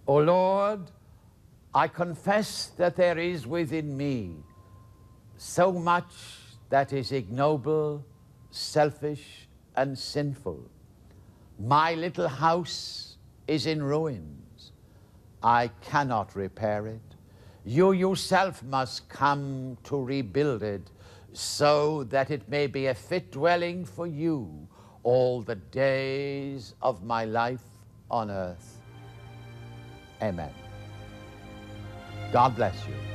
O Lord, I confess that there is within me so much that is ignoble, selfish, and sinful. My little house is in ruins. I cannot repair it. You yourself must come to rebuild it so that it may be a fit dwelling for you all the days of my life on earth. Amen. God bless you.